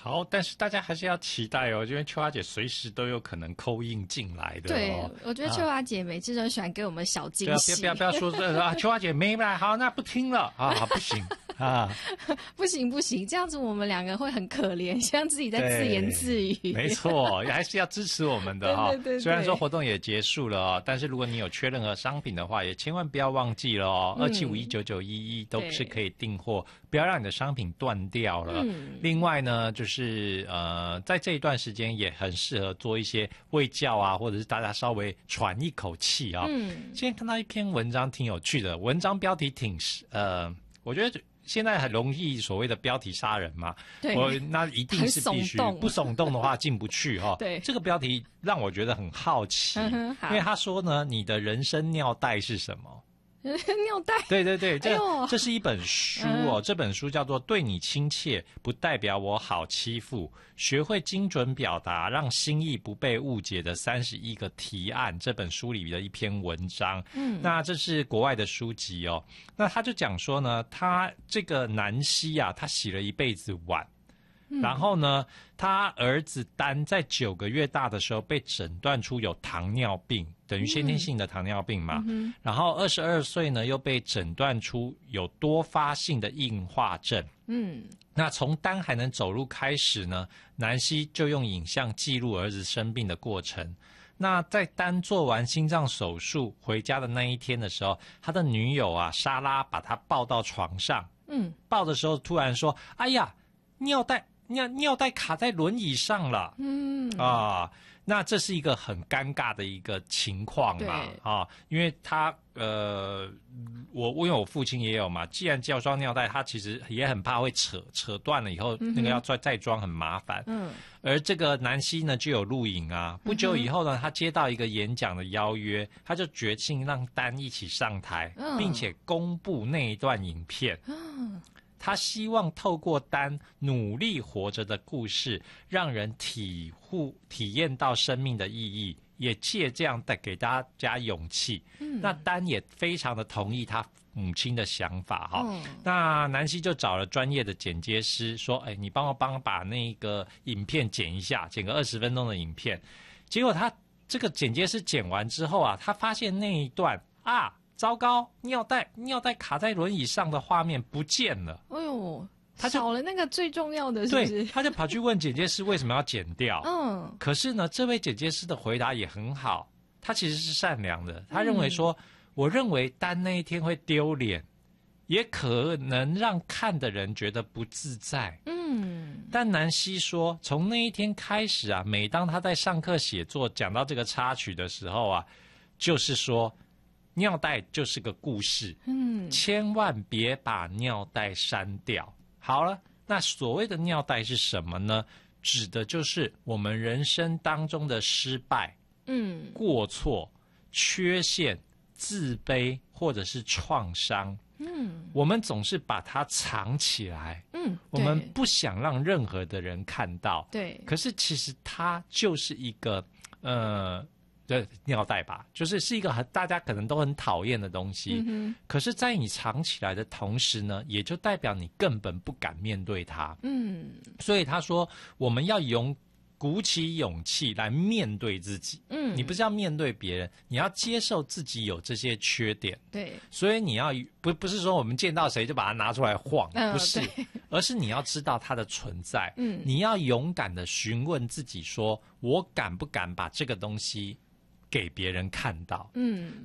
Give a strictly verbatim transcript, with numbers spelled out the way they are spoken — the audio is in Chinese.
好，但是大家还是要期待哦，因为秋花姐随时都有可能call in进来的哦。 对，我觉得秋花姐每次都喜欢给我们小惊喜。 不要不要不要说这啊，秋花姐没来，好，那不听了啊，不行啊， 不行不行，这样子我们两个会很可怜，像自己在自言自语。 没错，还是要支持我们的哈、哦。 对对对对， 虽然说活动也结束了哦，但是如果你有缺任何商品的话，也千万不要忘记了哦，二七五一九九一一都是可以订货，不要让你的商品断掉了。嗯、另外呢，就是呃，在这一段时间也很适合做一些卫教啊，或者是大家稍微喘一口气啊、哦。嗯，今天看到一篇文章挺有趣的，文章标题挺呃，我觉得。现在很容易所谓的标题杀人嘛， 对， 我那一定是必须不耸动的话进不去哈、哦。 对， 这个标题让我觉得很好奇，嗯、因为他说呢，你的人生尿袋是什么？ 尿袋， 对对对，这、 哎、 这是一本书哦、嗯，这本书叫做《对你亲切不代表我好欺负，学会精准表达，让心意不被误解的三十一个提案》这本书里的一篇文章。嗯，那这是国外的书籍哦。那他就讲说呢，他这个南希啊，他洗了一辈子碗。然后呢，他儿子丹在九个月大的时候被诊断出有糖尿病，等于先天性的糖尿病嘛。嗯、然后二十二岁呢，又被诊断出有多发性的硬化症。嗯，那从丹还能走路开始呢，南希就用影像记录儿子生病的过程。那在丹做完心脏手术回家的那一天的时候，他的女友啊莎拉把他抱到床上。嗯，抱的时候突然说：“哎呀，尿袋。”尿尿袋卡在轮椅上了，嗯啊，那这是一个很尴尬的一个情况嘛，啊，因为他呃，我因为我父亲也有嘛，既然叫装尿袋，他其实也很怕会扯扯断了以后，嗯、那个要再再装很麻烦，嗯，而这个南希呢就有录影啊，不久以后呢，他接到一个演讲的邀约，他就决心让丹一起上台，嗯、并且公布那一段影片，嗯。他希望透过丹努力活着的故事，让人体悟、体验到生命的意义，也借这样带给大家勇气。嗯，那丹也非常的同意他母亲的想法哈。哦、那南希就找了专业的剪接师，说：“哎，你帮我帮把那个影片剪一下，剪个二十分钟的影片。”结果他这个剪接师剪完之后啊，他发现那一段啊。糟糕，尿袋尿袋卡在轮椅上的画面不见了。哎呦，他少了那个最重要的是不是？ 对，他就跑去问剪接师为什么要剪掉。嗯，可是呢，这位剪接师的回答也很好，他其实是善良的。他认为说，嗯、我认为丹那一天会丢脸，也可能让看的人觉得不自在。嗯，但南希说，从那一天开始啊，每当他在上课写作讲到这个插曲的时候啊，就是说。尿袋就是个故事，嗯，千万别把尿袋删掉。好了，那所谓的尿袋是什么呢？指的就是我们人生当中的失败、嗯，过错、缺陷、自卑或者是创伤。嗯，我们总是把它藏起来，嗯，我们不想让任何的人看到。 对， 可是其实它就是一个，呃。的尿袋吧，就是是一个很大家可能都很讨厌的东西，嗯、可是在你藏起来的同时呢，也就代表你根本不敢面对它。嗯，所以他说我们要勇鼓起勇气来面对自己。嗯，你不是要面对别人，你要接受自己有这些缺点。 对， 所以你要不不是说我们见到谁就把它拿出来晃，呃、不是，而是你要知道它的存在。嗯，你要勇敢的询问自己说，我敢不敢把这个东西给别人看到。嗯，